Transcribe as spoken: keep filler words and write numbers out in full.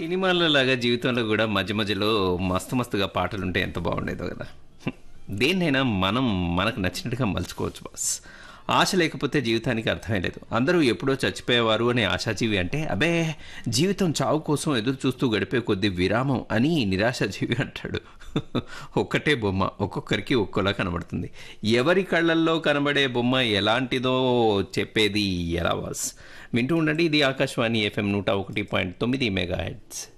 సినిమాల్లో లాగా జీవితంలో కూడా మధ్య మధ్యలో మస్తు మస్తుగా పాటలుంటే ఎంత బాగుండేదో కదా. దేన్నైనా మనం మనకు నచ్చినట్టుగా మలుచుకోవచ్చు బాస్. ఆశ లేకపోతే జీవితానికి అర్థమే లేదు. అందరూ ఎప్పుడో చచ్చిపోయేవారు అనే ఆశాజీవి అంటే అబే జీవితం చావు కోసం ఎదురు చూస్తూ గడిపే కొద్ది విరామం అని నిరాశాజీవి అంటాడు. ఒక్కటే బొమ్మ ఒక్కొక్కరికి ఒక్కోలా కనబడుతుంది. ఎవరి కళ్ళల్లో కనబడే బొమ్మ ఎలాంటిదో చెప్పేది ఎలా బాస్. వింటూ ఉండండి, ఇది ఆకాశవాణి ఎఫ్ఎం నూట ఒకటి పాయింట్ తొమ్మిది మెగా హెడ్స్.